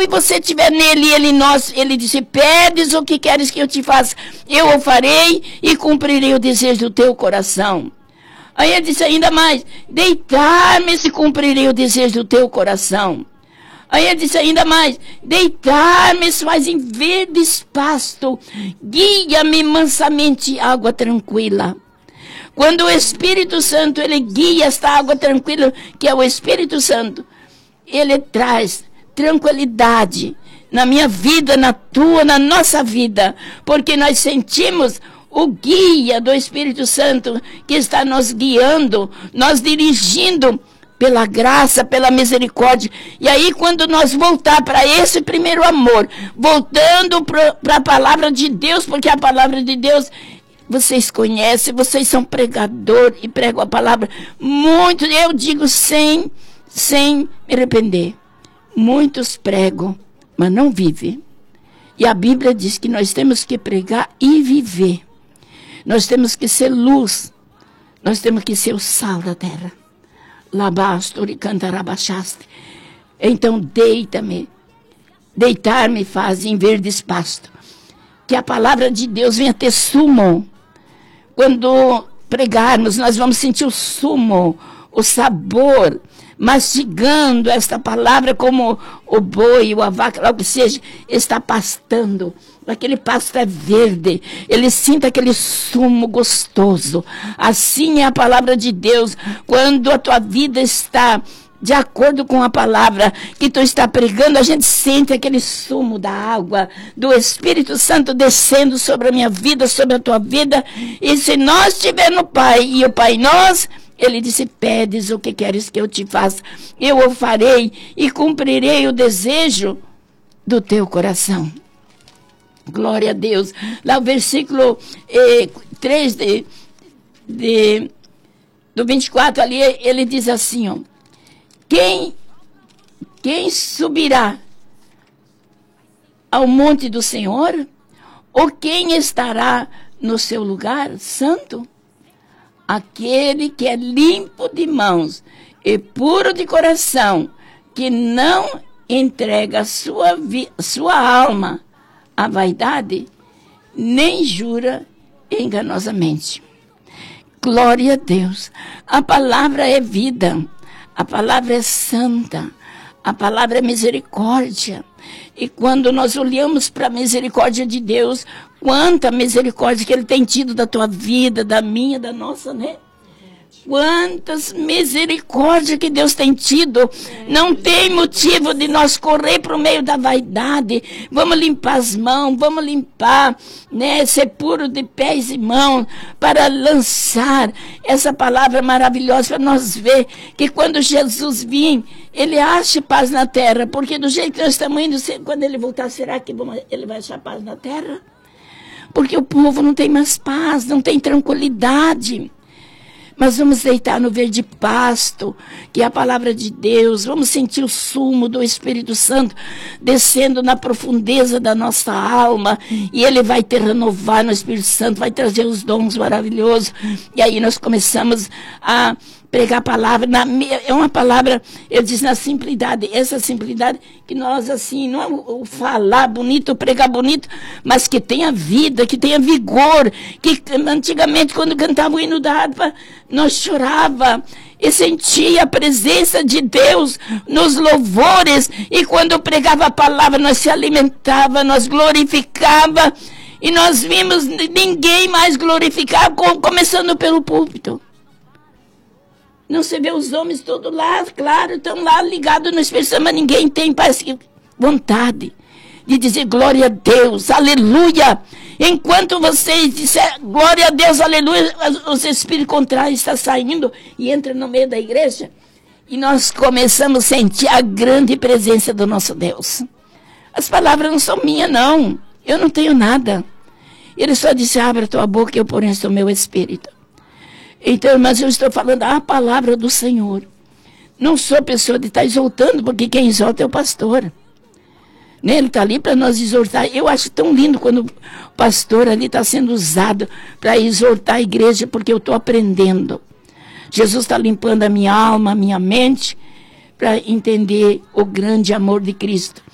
e você estiver nele e ele em nós, ele disse, pedes o que queres que eu te faça, eu o farei e cumprirei o desejo do teu coração. Aí ele disse ainda mais, deitar-me se cumprirei o desejo do teu coração. Aí ele disse ainda mais, deitar-me se faz em verdes pasto, guia-me mansamente água tranquila. Quando o Espírito Santo, ele guia esta água tranquila, que é o Espírito Santo, ele traz tranquilidade na minha vida, na tua, na nossa vida, porque nós sentimos o guia do Espírito Santo que está nos guiando, nos dirigindo pela graça, pela misericórdia. E aí quando nós voltar para esse primeiro amor, voltando para a palavra de Deus, porque a palavra de Deus, vocês conhecem, vocês são pregador e pregam a palavra muito, eu digo sem me arrepender. Muitos pregam, mas não vivem. E a Bíblia diz que nós temos que pregar e viver. Nós temos que ser luz. Nós temos que ser o sal da terra. Labastori cantarabachaste. Então deita-me. Deitar-me faz em verdes pasto. Que a palavra de Deus venha ter sumo. Quando pregarmos, nós vamos sentir o sumo, o sabor, mastigando esta palavra como o boi ou a vaca, logo que seja, está pastando. Aquele pasto é verde, ele sinta aquele sumo gostoso. Assim é a palavra de Deus. Quando a tua vida está de acordo com a palavra que tu está pregando, a gente sente aquele sumo da água, do Espírito Santo descendo sobre a minha vida, sobre a tua vida. E se nós estivermos no Pai e o Pai nós, ele disse, pedes o que queres que eu te faça, eu o farei e cumprirei o desejo do teu coração. Glória a Deus. Lá o versículo 3 do 24 ali, ele diz assim, ó, quem subirá ao monte do Senhor? Ou quem estará no seu lugar santo? Aquele que é limpo de mãos e puro de coração, que não entrega sua alma à vaidade, nem jura enganosamente. Glória a Deus. A palavra é vida, a palavra é santa, a palavra é misericórdia. E quando nós olhamos para a misericórdia de Deus, quanta misericórdia que Ele tem tido da tua vida, da minha, da nossa, né? Quantas misericórdias que Deus tem tido. Não tem motivo de nós correr para o meio da vaidade. Vamos limpar as mãos, vamos limpar, né? Ser puro de pés e mãos, para lançar essa palavra maravilhosa, para nós ver que quando Jesus vir, Ele ache paz na terra. Porque do jeito que nós estamos indo, quando Ele voltar, será que Ele vai achar paz na terra? Porque o povo não tem mais paz, não tem tranquilidade. Mas vamos deitar no verde pasto, que é a palavra de Deus. Vamos sentir o sumo do Espírito Santo descendo na profundeza da nossa alma. E Ele vai te renovar no Espírito Santo, vai trazer os dons maravilhosos. E aí nós começamos a pregar a palavra. É uma palavra, eu disse, na simplicidade. Essa simplicidade que nós, assim, não é o falar bonito, o pregar bonito, mas que tenha vida, que tenha vigor. Que antigamente, quando cantava o hino da harpa, nós chorava e sentia a presença de Deus nos louvores. E quando pregava a palavra, nós se alimentava, nós glorificava. E nós vimos ninguém mais glorificar, começando pelo púlpito. Não se vê os homens todos lá, claro, estão lá ligados no Espírito Santo, mas ninguém tem, parece que, vontade de dizer glória a Deus, aleluia. Enquanto vocês disserem glória a Deus, aleluia, os espíritos contrários estão saindo e entram no meio da igreja. E nós começamos a sentir a grande presença do nosso Deus. As palavras não são minhas, não. Eu não tenho nada. Ele só disse, abra a tua boca e eu porei o meu espírito. Então, irmãs, eu estou falando a palavra do Senhor. Não sou pessoa de estar exaltando, porque quem exalta é o pastor. Né? Ele está ali para nos exortar. Eu acho tão lindo quando o pastor ali está sendo usado para exortar a igreja, porque eu estou aprendendo. Jesus está limpando a minha alma, a minha mente, para entender o grande amor de Cristo.